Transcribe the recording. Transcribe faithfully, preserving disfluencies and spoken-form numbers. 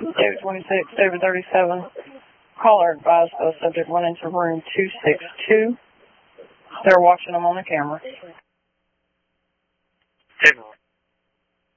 David twenty-six, David thirty-seven. Caller advised the subject went into room two six two. They're watching them on the camera. David